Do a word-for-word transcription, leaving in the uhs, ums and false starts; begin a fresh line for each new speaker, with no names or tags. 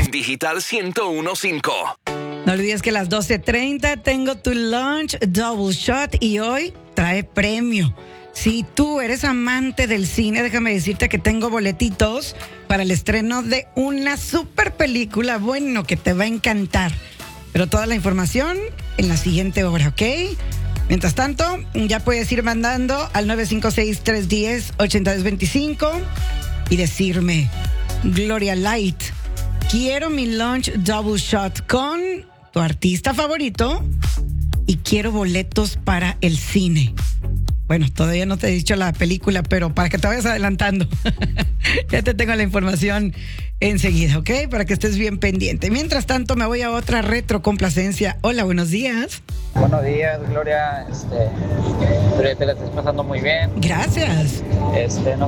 Digital ciento uno punto cinco.
No olvides que a las doce treinta tengo tu lunch double shot y hoy trae premio. Si tú eres amante del cine, déjame decirte que tengo boletitos para el estreno de una super película, bueno, que te va a encantar. Pero toda la información en la siguiente hora, ¿ok? Mientras tanto, ya puedes ir mandando al nueve cinco seis, tres uno cero, ocho dos dos cinco y decirme, Gloria Light, quiero mi lunch double shot con tu artista favorito y quiero boletos para el cine. Bueno, todavía no te he dicho la película, pero para que te vayas adelantando. Ya te tengo la información enseguida, ¿ok? Para que estés bien pendiente. Mientras tanto, me voy a otra retrocomplacencia. Hola, buenos días.
Buenos días, Gloria. Este, espero que te la estés pasando muy bien.
Gracias.
Este, no